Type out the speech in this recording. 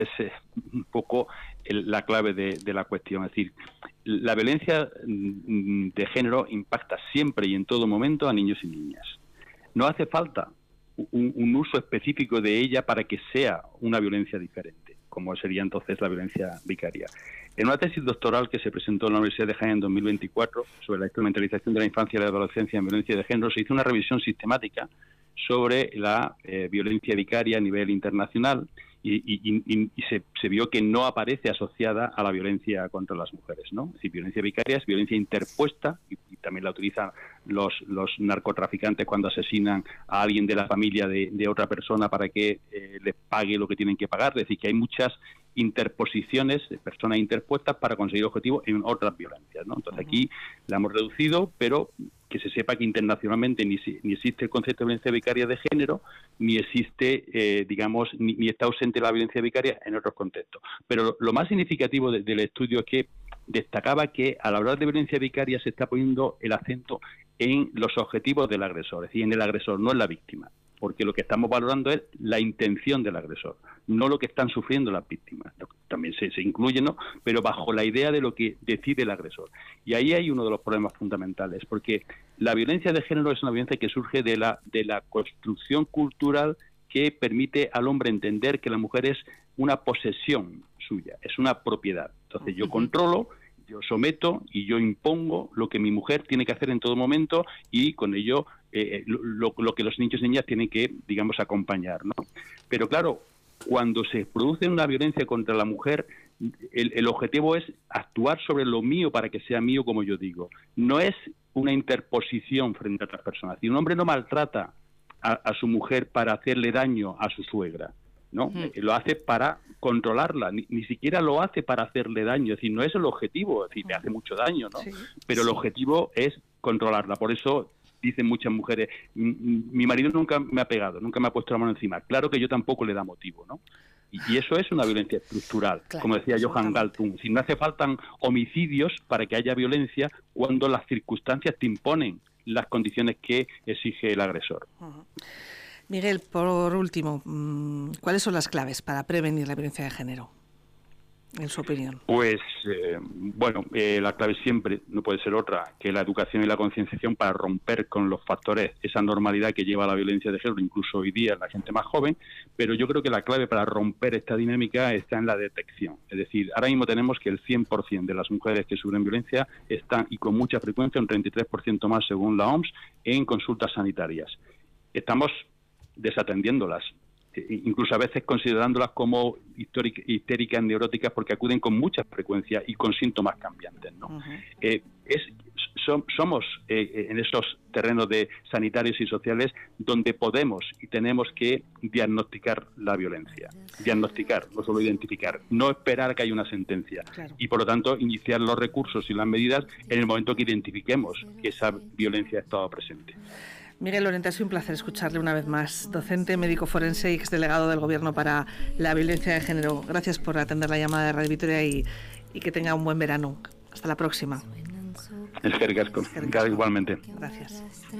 es un poco la clave de la cuestión. Es decir, la violencia de género impacta siempre y en todo momento a niños y niñas. No hace falta un uso específico de ella para que sea una violencia diferente, como sería entonces la violencia vicaria. En una tesis doctoral que se presentó en la Universidad de Jaén en 2024 sobre la instrumentalización de la infancia y la adolescencia en violencia de género, se hizo una revisión sistemática sobre la violencia vicaria a nivel internacional y se vio que no aparece asociada a la violencia contra las mujeres, ¿no? Es decir, violencia vicaria es violencia interpuesta y también la utilizan los narcotraficantes cuando asesinan a alguien de la familia de otra persona para que les pague lo que tienen que pagar. Es decir, que hay muchas interposiciones de personas interpuestas para conseguir objetivos en otras violencias, ¿no? Entonces aquí la hemos reducido, pero que se sepa que internacionalmente ni existe el concepto de violencia vicaria de género, ni existe, ni está ausente la violencia vicaria en otros contextos. Pero lo más significativo del estudio es que destacaba que al hablar de violencia vicaria se está poniendo el acento en los objetivos del agresor, es decir, en el agresor, no en la víctima, porque lo que estamos valorando es la intención del agresor, no lo que están sufriendo las víctimas. También se incluye, ¿no?, pero bajo la idea de lo que decide el agresor. Y ahí hay uno de los problemas fundamentales, porque la violencia de género es una violencia que surge de la construcción cultural que permite al hombre entender que la mujer es una posesión suya, es una propiedad. Entonces yo controlo, yo someto y yo impongo lo que mi mujer tiene que hacer en todo momento y con ello lo que los niños y niñas tienen que, digamos, acompañar, ¿no? Pero claro, cuando se produce una violencia contra la mujer, el objetivo es actuar sobre lo mío para que sea mío, como yo digo. No es una interposición frente a otras personas. Si un hombre no maltrata a su mujer para hacerle daño a su suegra, ¿no? Lo hace para controlarla, ni siquiera lo hace para hacerle daño, es decir, no es el objetivo, es decir, le hace mucho daño, ¿no? Sí, pero el objetivo es controlarla. Por eso dicen muchas mujeres, mi marido nunca me ha pegado, nunca me ha puesto la mano encima. Claro que yo tampoco le da motivo, ¿no? Y eso es una violencia estructural, claro, como decía Johan Galtung. Si no hace falta homicidios para que haya violencia cuando las circunstancias te imponen las condiciones que exige el agresor. Miguel, por último, ¿cuáles son las claves para prevenir la violencia de género, en su opinión? Pues, la clave siempre no puede ser otra que la educación y la concienciación para romper con los factores, esa normalidad que lleva a la violencia de género, incluso hoy día en la gente más joven, pero yo creo que la clave para romper esta dinámica está en la detección. Es decir, ahora mismo tenemos que el 100% de las mujeres que sufren violencia están, y con mucha frecuencia, un 33% más según la OMS, en consultas sanitarias. Estamos desatendiéndolas, incluso a veces considerándolas como histéricas, neuróticas, porque acuden con mucha frecuencia y con síntomas cambiantes, ¿no? Somos en esos terrenos de sanitarios y sociales donde podemos y tenemos que diagnosticar la violencia. Diagnosticar, no solo identificar, no esperar a que haya una sentencia. Claro. Y por lo tanto iniciar los recursos y las medidas en el momento que identifiquemos que esa violencia ha estado presente. Miguel Lorente, ha sido un placer escucharle una vez más, docente, médico forense y exdelegado del Gobierno para la violencia de género. Gracias por atender la llamada de Radio Vitoria y que tenga un buen verano. Hasta la próxima. Eskerrik asko. Igualmente. Gracias.